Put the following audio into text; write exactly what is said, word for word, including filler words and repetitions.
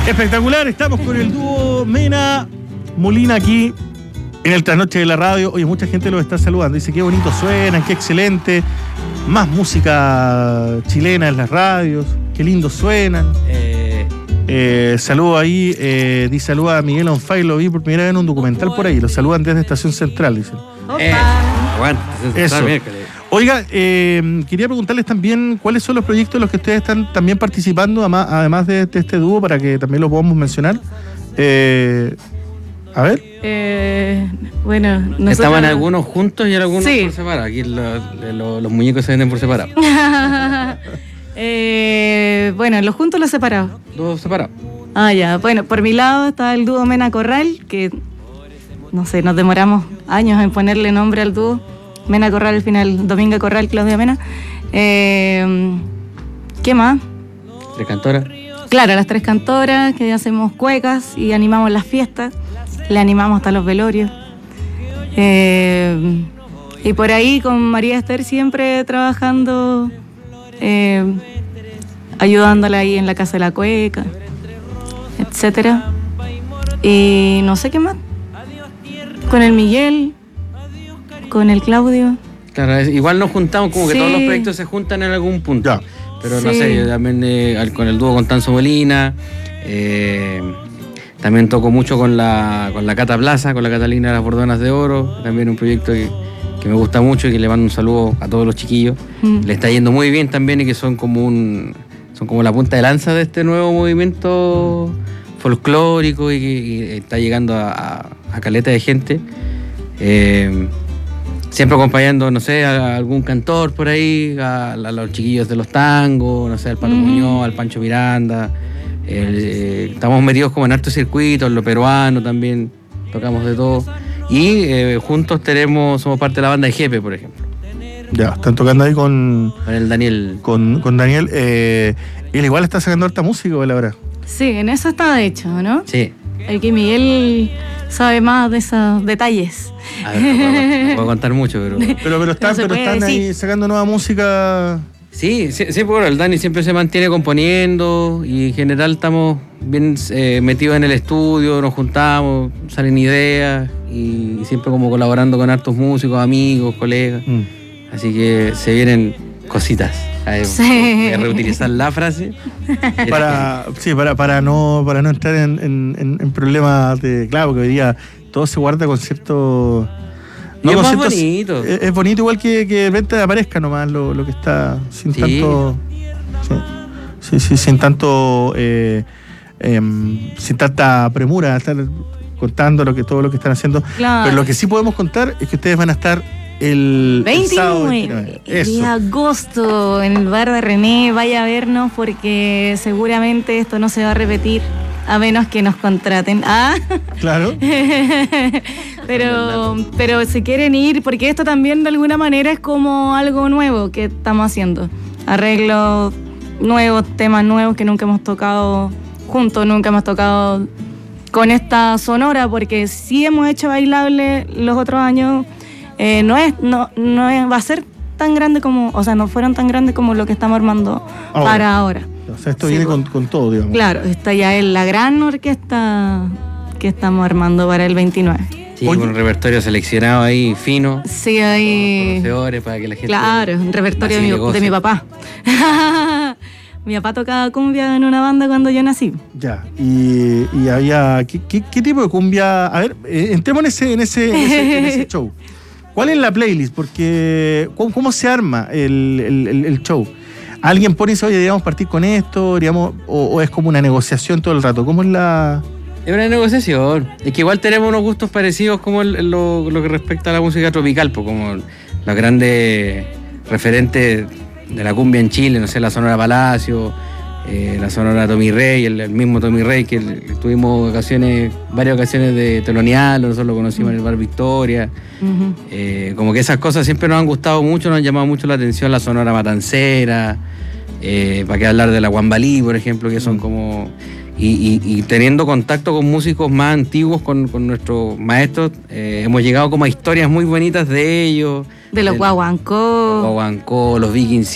Espectacular, estamos con el dúo Mena Molina aquí en el Trasnoche de la Radio. Oye, mucha gente los está saludando. Dice qué bonito suenan, qué excelente. Más música chilena en las radios. Qué lindo suenan. Eh, eh, saludo ahí, eh, dice saluda a Miguel Onfay, lo vi por primera vez en un documental por ahí. Lo saludan desde Estación Central, dicen. Eh, aguanta, Eso. Oiga, eh, quería preguntarles también cuáles son los proyectos en los que ustedes están también participando, además de, de este dúo, para que también lo podamos mencionar. Eh, a ver. Eh, bueno, nosotros... Estaban algunos juntos y algunos sí. por separado. Aquí lo, lo, los muñecos se venden por separado. eh, bueno, los juntos o los separados. Dos separados. Ah, ya. Bueno, por mi lado está el dúo Mena Corral, que no sé, nos demoramos años en ponerle nombre al dúo. Mena Corral al final, Dominga Corral, Claudia Mena. Eh, ¿Qué más? Tres cantoras. Claro, las tres cantoras, que hacemos cuecas y animamos las fiestas. Le animamos hasta los velorios. Eh, y por ahí con María Esther siempre trabajando, eh, ayudándola ahí en la Casa de la Cueca, etcétera. Y no sé qué más. Con el Miguel, con el Claudio. Claro, es, igual nos juntamos, como que Sí. todos los proyectos se juntan en algún punto. Ya. Pero Sí. no sé, yo también eh, con el dúo con Tanzo Molina. Eh, también toco mucho con la, con la Cata Plaza, con la Catalina de las Bordonas de Oro. También un proyecto que, que me gusta mucho y que le mando un saludo a todos los chiquillos. Mm. Le está yendo muy bien también y que son como un son como la punta de lanza de este nuevo movimiento folclórico y que y está llegando a, a, a caleta de gente. Eh, siempre acompañando, no sé, a algún cantor por ahí, a, a los chiquillos de los tangos, no sé, al Pato Mm. Muñoz, al Pancho Miranda. El, eh, estamos metidos como en harto circuito, en lo peruano también, tocamos de todo. Y eh, juntos tenemos, somos parte de la banda de Jepe, por ejemplo. Ya, están tocando ahí con, Con el Daniel. con, con Daniel. Eh, él igual está sacando harta música, ¿vale? Ahora. Sí, en eso está de hecho, ¿no? Sí. El que Miguel sabe más de esos detalles. A ver, no puedo, no puedo contar mucho, pero... Pero, pero están, No se pero puede están ahí decir. sacando nueva música. Sí, sí, sí, bueno, el Dani siempre se mantiene componiendo y en general estamos bien eh, metidos en el estudio, nos juntamos, salen ideas y siempre como colaborando con hartos músicos, amigos, colegas. Mm. Así que se vienen cositas. A ver, Sí. voy a reutilizar la frase. Para, sí, para, para no para no entrar en, en, en problemas de. Claro, porque hoy día todo se guarda con cierto. Y es con más ciertos- bonito. Es, es bonito igual que, que de repente aparezca nomás lo, lo que está sin Sí. tanto. Sí, sí, sí, sin tanto. Eh, em, sin tanta premura, estar contando lo que, todo lo que están haciendo. Claro. Pero lo que sí podemos contar es que ustedes van a estar el, el sábado veintinueve de Eso. agosto en el bar de René. Vaya a vernos porque seguramente esto no se va a repetir a menos que nos contraten. Ah, Claro. pero, pero si quieren ir, porque esto también de alguna manera es como algo nuevo que estamos haciendo. Arreglos nuevos, temas nuevos que nunca hemos tocado juntos, nunca hemos tocado con esta sonora, porque sí hemos hecho bailable los otros años. Eh, no es, no, no es, va a ser tan grande como, o sea, no fueron tan grandes como lo que estamos armando Ahora. para ahora. O sea, esto Sí, viene pues. con, con todo, digamos. Claro, esta ya es la gran orquesta que estamos armando para el veintinueve. Sí, Oye. con un repertorio seleccionado ahí, fino, Sí, ahí. conocedores para que la gente... Claro, un repertorio de así mi, le goce. de mi papá. Mi papá tocaba cumbia en una banda cuando yo nací. Ya, y, y había. ¿qué, qué, qué tipo de cumbia? A ver, eh, entremos en ese, en, ese, en, ese, en ese show. ¿Cuál es la playlist? Porque, ¿cómo, cómo se arma el, el, el- el show? ¿Alguien pone y dice, oye, deberíamos partir con esto? Deberíamos, o, ¿O es como una negociación todo el rato? ¿Cómo es la.? Es una negociación. Es que igual tenemos unos gustos parecidos como el- lo, lo que respecta a la música tropical, pues como los grandes referentes de la cumbia en Chile, no sé, la Sonora Palacio, eh, la Sonora Tommy Rey, el, el mismo Tommy Rey, que el- tuvimos ocasiones, varias ocasiones de telonearlo, nosotros lo conocimos en el Bar Victoria. Ujú. Eh, como que esas cosas siempre nos han gustado mucho, nos han llamado mucho la atención, la Sonora Matancera, eh, para qué hablar de la Guambalí, por ejemplo, que son como... Y, y- y teniendo contacto con músicos más antiguos, con, con nuestros maestros, eh, hemos llegado como a historias muy bonitas de ellos. De los El- guaguancó. Guaguancó, los Vikings